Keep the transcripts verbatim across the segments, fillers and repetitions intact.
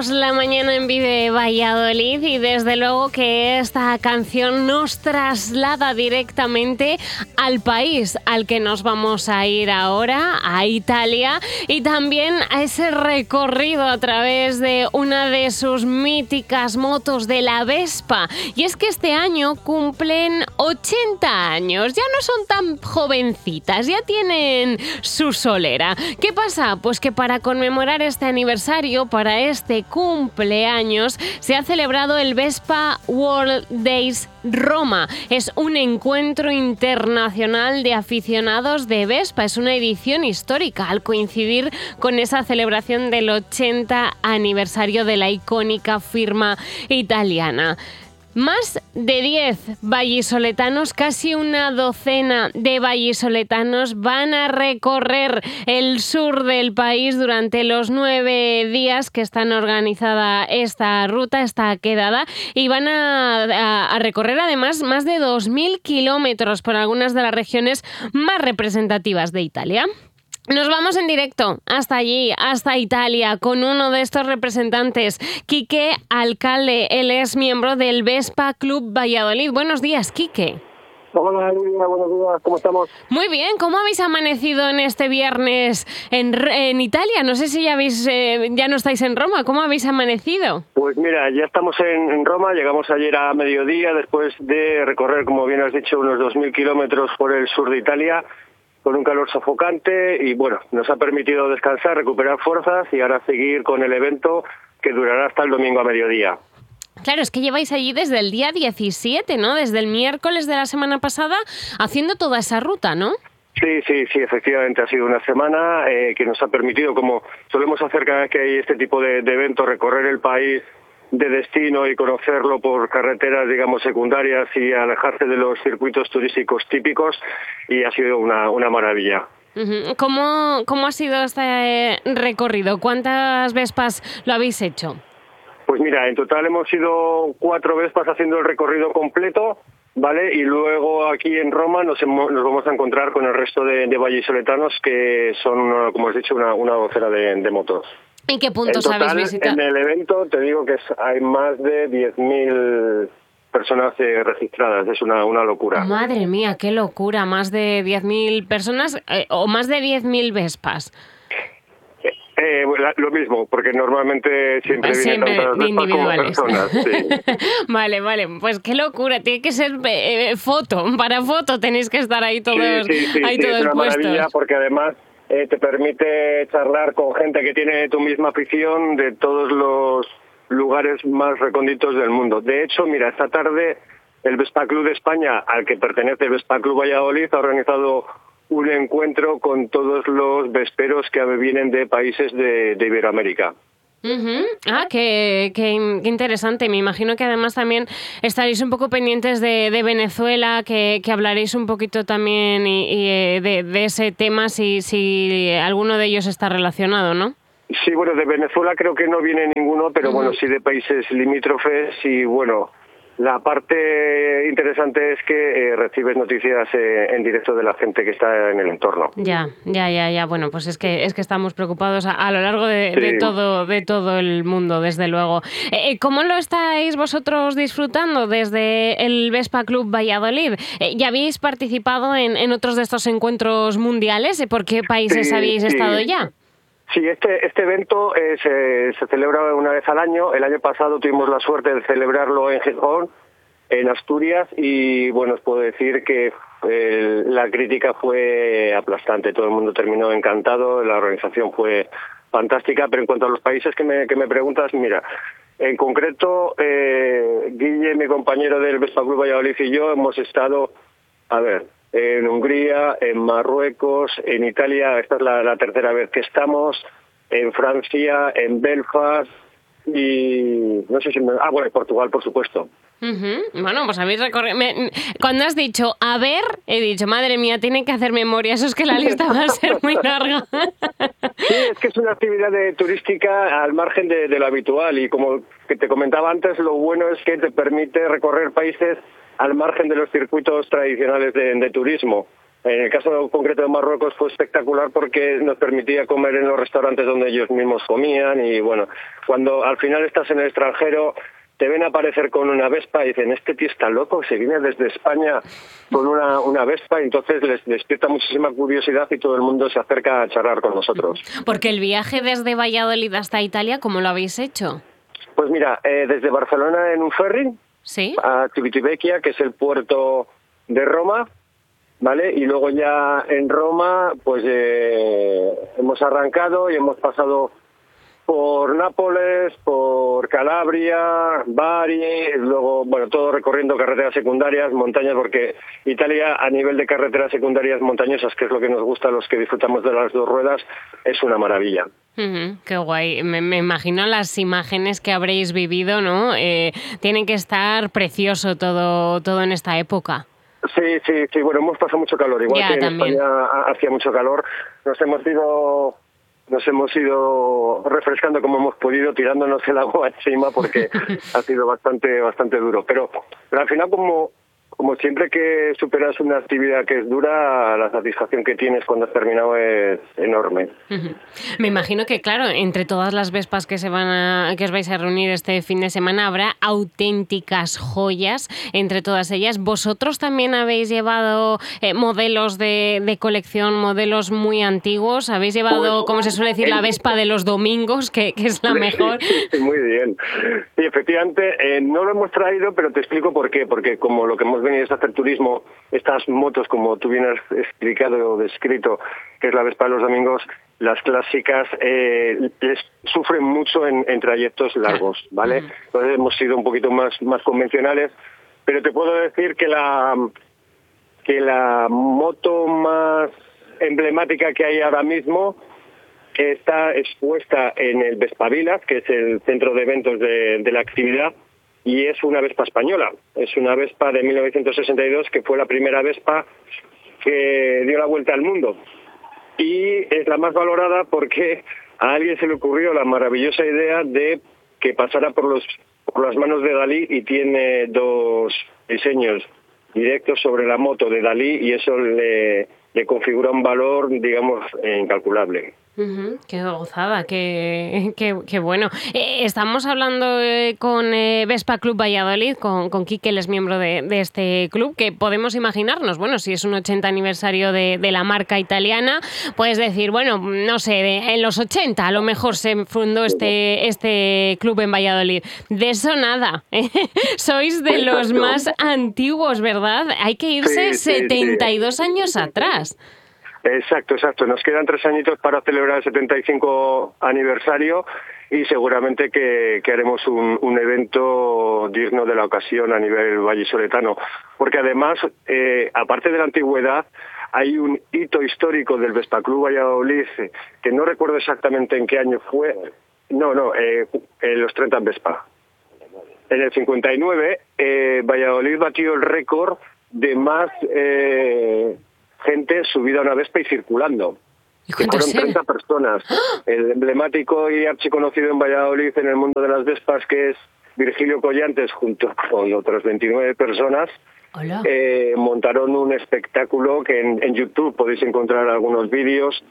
Somos La Mañana en Vive Valladolid y desde luego que esta canción nos traslada directamente al país al que nos vamos a ir ahora, a Italia, y también a ese recorrido a través de una de sus míticas motos de la Vespa. Y es que este año cumplen ochenta años, ya no son tan jovencitas, ya tienen su solera. ¿Qué pasa? Pues que para conmemorar este aniversario, para este cumpleaños, se ha celebrado el Vespa World Days Roma. Es un encuentro internacional de aficionados de Vespa, es una edición histórica al coincidir con esa celebración del ochenta aniversario de la icónica firma italiana. Más de diez vallisoletanos, casi una docena de vallisoletanos, van a recorrer el sur del país durante los nueve días que están organizada esta ruta, esta quedada, y van a, a, a recorrer además más de dos mil kilómetros por algunas de las regiones más representativas de Italia. Nos vamos en directo hasta allí, hasta Italia, con uno de estos representantes, Quique Alcalde. Él es miembro del Vespa Club Valladolid. Buenos días, Quique. Hola, Lidia, buenos días, ¿cómo estamos? Muy bien, ¿cómo habéis amanecido en este viernes en, en Italia? No sé si ya habéis, eh, ya no estáis en Roma, ¿cómo habéis amanecido? Pues mira, ya estamos en, en Roma, llegamos ayer a mediodía después de recorrer, como bien has dicho, unos dos mil kilómetros por el sur de Italia, con un calor sofocante y bueno, nos ha permitido descansar, recuperar fuerzas y ahora seguir con el evento que durará hasta el domingo a mediodía. Claro, es que lleváis allí desde el día diecisiete, ¿no? Desde el miércoles de la semana pasada haciendo toda esa ruta, ¿no? Sí, sí, sí, efectivamente ha sido una semana eh, que nos ha permitido, como solemos hacer cada vez que hay este tipo de, de eventos, recorrer el país de destino y conocerlo por carreteras, digamos, secundarias y alejarse de los circuitos turísticos típicos, y ha sido una, una maravilla. ¿Cómo, ¿Cómo ha sido este recorrido? ¿Cuántas Vespas lo habéis hecho? Pues mira, en total hemos sido cuatro Vespas haciendo el recorrido completo, ¿vale? Y luego aquí en Roma nos, hemos, nos vamos a encontrar con el resto de, de vallisoletanos, que son, como has dicho, una, una docena de, de motos. ¿Y qué puntos en total, habéis visitado? En el evento te digo que es, hay más de diez mil personas eh, registradas, es una, una locura. Madre mía, qué locura, más de diez mil personas eh, o más de diez mil Vespas. Eh, lo mismo, porque normalmente siempre pues vienen siempre tantas Vespas como personas. Sí. Vale, vale, pues qué locura, tiene que ser eh, foto, para foto tenéis que estar ahí todos, sí, sí, sí, ahí sí, todos es una puestos. Maravilla, porque además eh, te permite charlar con gente que tiene tu misma afición de todos los lugares más recónditos del mundo. De hecho, mira, esta tarde el Vespa Club de España, al que pertenece el Vespa Club Valladolid, ha organizado un encuentro con todos los vesperos que vienen de países de, de Iberoamérica. Uh-huh. Ah, qué, qué, qué interesante. Me imagino que además también estaréis un poco pendientes de, de Venezuela, que, que hablaréis un poquito también y, y de, de ese tema, si, si alguno de ellos está relacionado, ¿no? Sí, bueno, de Venezuela creo que no viene ninguno, pero uh-huh. bueno, sí de países limítrofes y bueno... La parte interesante es que eh, recibes noticias eh, en directo de la gente que está en el entorno. Ya, ya, ya, ya. Bueno, pues es que es que estamos preocupados a, a lo largo de, sí. de todo de todo el mundo, desde luego. Eh, ¿Cómo lo estáis vosotros disfrutando desde el Vespa Club Valladolid? Eh, ¿Ya habéis participado en, en otros de estos encuentros mundiales? ¿Por qué países sí, habéis sí. estado ya? Sí, este, este evento eh, se, se celebra una vez al año. El año pasado tuvimos la suerte de celebrarlo en Gijón, en Asturias, y bueno, os puedo decir que eh, la crítica fue aplastante. Todo el mundo terminó encantado, la organización fue fantástica, pero en cuanto a los países que me, que me preguntas, mira, en concreto, eh, Guille, mi compañero del Vespa Club Valladolid, y yo hemos estado, a ver... en Hungría, en Marruecos, en Italia, esta es la, la tercera vez que estamos, en Francia, en Belfast y no sé si me... Ah, bueno, en Portugal, por supuesto. Uh-huh. Bueno, pues habéis recorrido... Me... Cuando has dicho, a ver, he dicho, madre mía, tienen que hacer memoria, eso es que la lista va a ser muy larga. Sí, es que es una actividad de, turística al margen de, de lo habitual, y como que te comentaba antes, lo bueno es que te permite recorrer países al margen de los circuitos tradicionales de, de turismo. En el caso concreto de Marruecos fue espectacular porque nos permitía comer en los restaurantes donde ellos mismos comían y bueno, cuando al final estás en el extranjero te ven aparecer con una Vespa y dicen, este tío está loco, se viene desde España con una, una Vespa y entonces les despierta muchísima curiosidad y todo el mundo se acerca a charlar con nosotros. Porque el viaje desde Valladolid hasta Italia, ¿cómo lo habéis hecho? Pues mira, eh, desde Barcelona en un ferry, ¿sí?, a Civitavecchia, que es el puerto de Roma, ¿vale? Y luego ya en Roma, pues eh, hemos arrancado y hemos pasado por Nápoles, por Calabria, Bari, luego, bueno, todo recorriendo carreteras secundarias, montañas, porque Italia a nivel de carreteras secundarias montañosas, que es lo que nos gusta a los que disfrutamos de las dos ruedas, es una maravilla. Uh-huh, qué guay. Me, me imagino las imágenes que habréis vivido, ¿no? Eh, tienen que estar precioso todo, todo en esta época. Sí, sí, sí. Bueno, hemos pasado mucho calor. Igual ya, que en también. España hacía mucho calor. Nos hemos ido... Nos hemos ido refrescando como hemos podido, tirándonos el agua encima porque ha sido bastante bastante duro. Pero, pero al final, como, como siempre que superas una actividad que es dura, la satisfacción que tienes cuando has terminado es enorme. Uh-huh. Me imagino que, claro, entre todas las Vespas que se van a, que os vais a reunir este fin de semana, habrá auténticas joyas entre todas ellas. ¿Vosotros también habéis llevado eh, modelos de, de colección, modelos muy antiguos? ¿Habéis llevado, pues, como se suele decir, la Vespa de los domingos, que, que es la mejor? Sí, muy bien. Sí, efectivamente, eh, no lo hemos traído, pero te explico por qué. Porque como lo que hemos venido es hacer turismo, estas motos, como tú bien has explicado o descrito, que es la Vespa de los domingos, las clásicas eh, les sufren mucho en, en trayectos largos, ¿vale? Uh-huh. Entonces hemos sido un poquito más, más convencionales, pero te puedo decir que la, que la moto más emblemática que hay ahora mismo está expuesta en el Vespavilas, que es el centro de eventos de, de la actividad, y es una Vespa española. Es una Vespa de mil novecientos sesenta y dos, que fue la primera Vespa que dio la vuelta al mundo. Y es la más valorada porque a alguien se le ocurrió la maravillosa idea de que pasara por, los, por las manos de Dalí, y tiene dos diseños directos sobre la moto de Dalí y eso le, le configura un valor, digamos, incalculable. Uh-huh. Qué gozada, qué, qué, qué bueno. Eh, estamos hablando eh, con eh, Vespa Club Valladolid, con, con Quique, él es miembro de, de este club, que podemos imaginarnos, bueno, si es un ochenta aniversario de, de la marca italiana, puedes decir, bueno, no sé, de, en los ochenta a lo mejor se fundó este, este club en Valladolid. De eso nada, ¿eh? Sois de los más antiguos, ¿verdad? Hay que irse sí, sí, setenta y dos sí. años atrás. Exacto, exacto. Nos quedan tres añitos para celebrar el setenta y cinco aniversario y seguramente que, que haremos un, un evento digno de la ocasión a nivel vallisoletano. Porque además, eh, aparte de la antigüedad, hay un hito histórico del Vespa Club Valladolid, que no recuerdo exactamente en qué año fue. No, no, eh, en los treinta en Vespa. En el cincuenta y nueve, eh, Valladolid batió el récord de más... Eh, gente subida a una Vespa y circulando. ¿Y que fueron eran? treinta personas. El emblemático y archiconocido en Valladolid en el mundo de las Vespas, que es Virgilio Collantes, junto con otras veintinueve personas, eh, montaron un espectáculo que en, en YouTube podéis encontrar algunos vídeos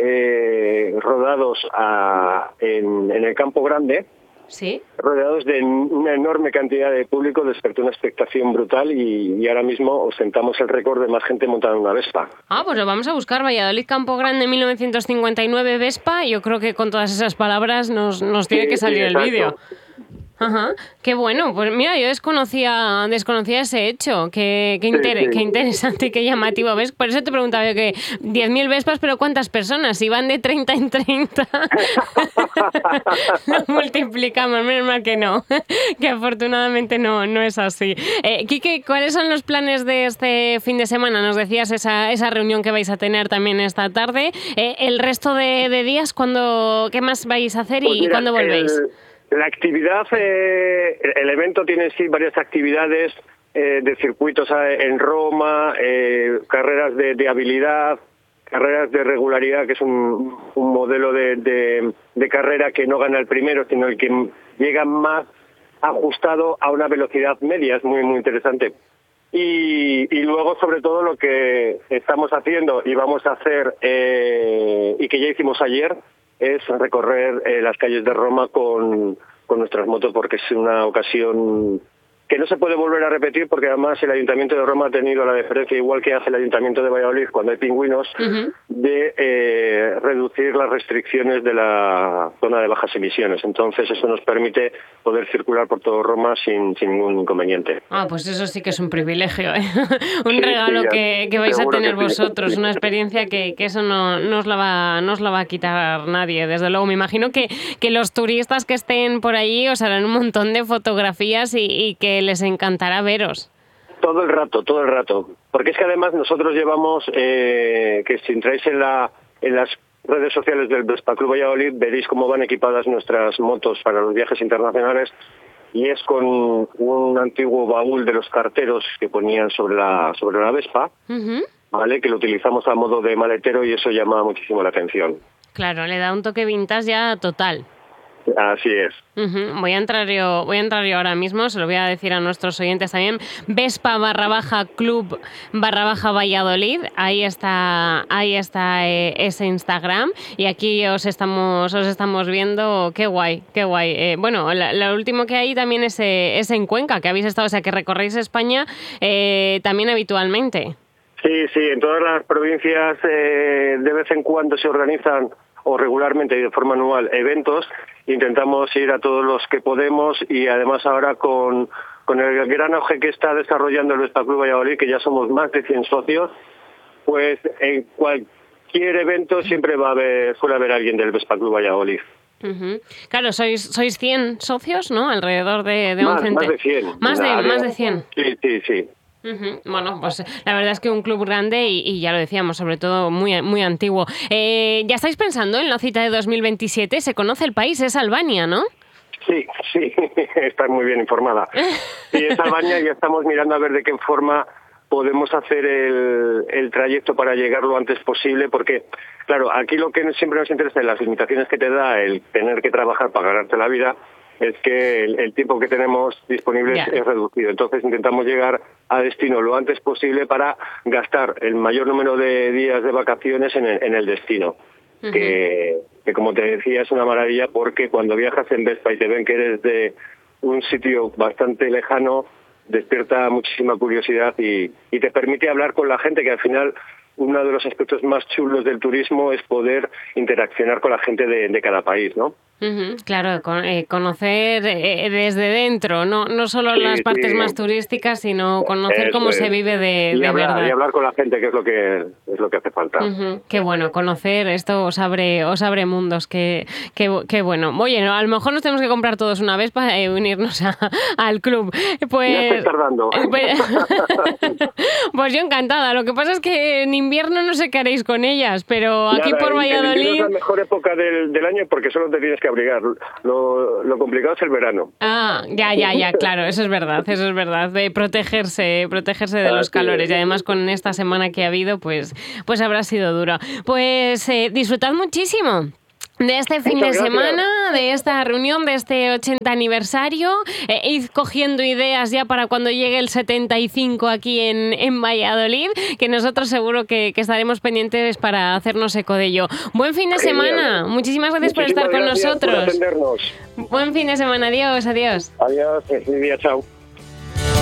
eh, rodados a, en, en el Campo Grande. ¿Sí? Rodeados de una enorme cantidad de público, despertó una expectación brutal y, y ahora mismo ostentamos el récord de más gente montada en una Vespa. Ah, pues lo vamos a buscar. Valladolid Campo Grande mil novecientos cincuenta y nueve Vespa. Yo creo que con todas esas palabras nos, nos tiene sí, que salir sí, el vídeo. Ajá, qué bueno. Pues mira, yo desconocía desconocía ese hecho. Qué, qué, inter- sí, sí. qué interesante y qué llamativo. ¿Ves? Por eso te preguntaba yo que diez mil Vespas, pero ¿cuántas personas? Si van de treinta en treinta, lo multiplicamos. Menos mal que no, que afortunadamente no, no es así. Eh, Quique, ¿cuáles son los planes de este fin de semana? Nos decías esa, esa reunión que vais a tener también esta tarde. Eh, el resto de, de días, ¿cuándo, ¿qué más vais a hacer y, pues mira, y cuándo volvéis? El... La actividad, eh, el evento tiene en sí varias actividades eh, de circuitos en Roma, eh, carreras de, de habilidad, carreras de regularidad, que es un, un modelo de, de, de carrera que no gana el primero, sino el que llega más ajustado a una velocidad media. Es muy, muy interesante. Y, y luego, sobre todo, lo que estamos haciendo y vamos a hacer, eh, y que ya hicimos ayer, es recorrer eh, las calles de Roma con, con nuestras motos, porque es una ocasión que no se puede volver a repetir, porque además el Ayuntamiento de Roma ha tenido la deferencia, igual que hace el Ayuntamiento de Valladolid cuando hay pingüinos, uh-huh. de eh, reducir las restricciones de la zona de bajas emisiones. Entonces eso nos permite poder circular por todo Roma sin, sin ningún inconveniente. Ah, pues eso sí que es un privilegio, ¿eh? un sí, regalo sí, que, que vais a tener vosotros, sí. una experiencia que, que eso no, no, os la va, no os la va a quitar nadie. Desde luego, me imagino que, que los turistas que estén por allí os harán un montón de fotografías y, y que les encantará veros. Todo el rato, todo el rato. Porque es que además nosotros llevamos, eh, que si entráis en, la, en las redes sociales del Vespa Club Valladolid, veréis cómo van equipadas nuestras motos para los viajes internacionales, y es con un antiguo baúl de los carteros que ponían sobre la, sobre la Vespa, uh-huh. ¿vale? Que lo utilizamos a modo de maletero, y eso llama muchísimo la atención. Claro, le da un toque vintage ya total. Así es. Uh-huh. Voy a entrar yo, voy a entrar yo ahora mismo, se lo voy a decir a nuestros oyentes también. Vespa barra baja club barra baja Valladolid. Ahí está, ahí está eh, ese Instagram. Y aquí os estamos, os estamos viendo. Qué guay, qué guay. Eh, bueno, lo último que hay también es, eh, es en Cuenca, que habéis estado, o sea, que recorréis España eh, también habitualmente. Sí, sí, en todas las provincias eh, de vez en cuando se organizan, o regularmente y de forma anual, eventos. Intentamos ir a todos los que podemos, y además ahora con, con el gran auge que está desarrollando el Vespa Club Valladolid, que ya somos más de cien socios, pues en cualquier evento siempre va a haber, suele haber alguien del Vespa Club Valladolid. Uh-huh. Claro, sois sois cien socios, ¿no? Alrededor de, de más, un más de cien. Más de, más de cien. Sí, sí, sí. Uh-huh. Bueno, pues la verdad es que un club grande y, y ya lo decíamos, sobre todo muy, muy antiguo. Eh, ¿Ya estáis pensando en la cita de dos mil veintisiete? Se conoce el país, es Albania, ¿no? Sí, sí, estás muy bien informada. Sí, es Albania, y ya estamos mirando a ver de qué forma podemos hacer el, el trayecto para llegar lo antes posible, porque, claro, aquí lo que siempre nos interesa es las limitaciones que te da el tener que trabajar para ganarte la vida, es que el, el tiempo que tenemos disponible yeah. es, es reducido. Entonces intentamos llegar a destino lo antes posible para gastar el mayor número de días de vacaciones en el, en el destino. Uh-huh. Que, que, como te decía, es una maravilla, porque cuando viajas en Vespa y te ven que eres de un sitio bastante lejano, despierta muchísima curiosidad y, y te permite hablar con la gente, que al final uno de los aspectos más chulos del turismo es poder interaccionar con la gente de, de cada país, ¿no? Uh-huh, claro, con, eh, conocer eh, desde dentro, no no solo sí, las partes sí. más turísticas, sino conocer Eso cómo es. se vive de, y de hablar, verdad. Y hablar con la gente, que es lo que es lo que hace falta. Uh-huh, qué bueno, conocer esto os abre os abre mundos, qué, qué, qué bueno. Oye, no, a lo mejor nos tenemos que comprar todos una vez para eh, unirnos a, al club. Pues, ya estoy tardando. Pues, pues yo encantada. Lo que pasa es que en invierno no sé qué haréis con ellas, pero aquí Nada, por Valladolid... Es la mejor época del, del año, porque solo te tienes que abrigar. Lo, lo complicado es el verano. Ah, ya, ya, ya, claro, eso es verdad, eso es verdad, de protegerse, protegerse de los calores, y además con esta semana que ha habido, pues, pues habrá sido duro. Pues eh, disfrutad muchísimo de este fin Muchas de semana, gracias. de esta reunión, de este ochenta aniversario. Eh, id cogiendo ideas ya para cuando llegue el setenta y cinco aquí en, en Valladolid, que nosotros seguro que, que estaremos pendientes para hacernos eco de ello. Buen fin de Genial. semana. Muchísimas gracias Muchísimas por estar con nosotros. Por Buen fin de semana. Adiós, adiós. Adiós. Feliz día. Chao.